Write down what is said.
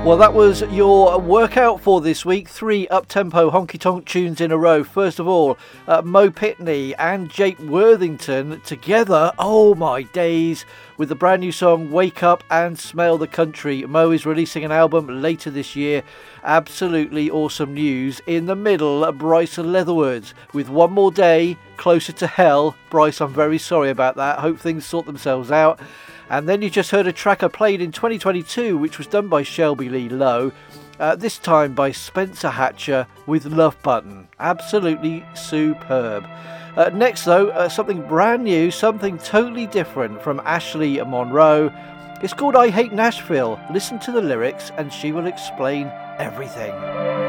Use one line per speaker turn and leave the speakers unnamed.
Well, that was your workout for this week. 3 up-tempo honky-tonk tunes in a row. First of all, Mo Pitney and Jake Worthington together, oh my days, with the brand new song Wake Up and Smell the Country. Mo is releasing an album later this year. Absolutely awesome news. In the middle, Bryce Leatherwood with One More Day, Closer to Hell. Bryce, I'm very sorry about that. Hope things sort themselves out. And then you just heard a track I played in 2022, which was done by Shelby Lee Lowe, this time by Spencer Hatcher with Love Button. Absolutely superb. Next though, something brand new, something totally different from Ashley Monroe. It's called I Hate Nashville. Listen to the lyrics and she will explain everything.